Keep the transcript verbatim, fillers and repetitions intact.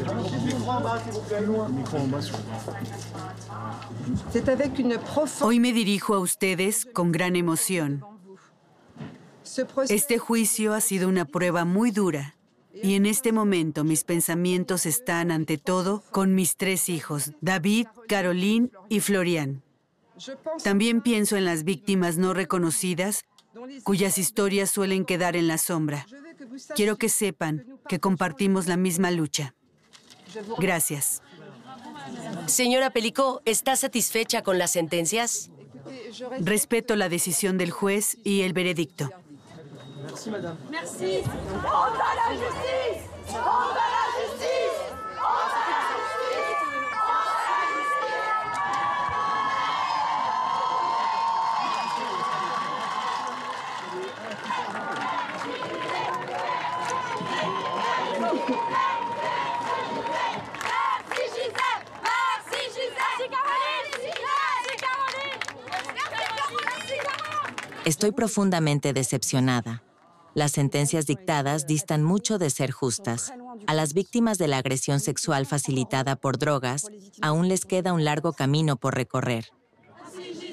Hoy me dirijo a ustedes con gran emoción. Este juicio ha sido una prueba muy dura y en este momento mis pensamientos están, ante todo, con mis tres hijos, David, Caroline y Florian. También pienso en las víctimas no reconocidas, cuyas historias suelen quedar en la sombra. Quiero que sepan que compartimos la misma lucha. Gracias. Señora Pellicot, ¿está satisfecha con las sentencias? Respeto la decisión del juez y el veredicto. Merci, madame. Merci. Honte à la justice! Honte à la justice! Honte à la justice! Estoy profundamente decepcionada. Las sentencias dictadas distan mucho de ser justas. A las víctimas de la agresión sexual facilitada por drogas, aún les queda un largo camino por recorrer.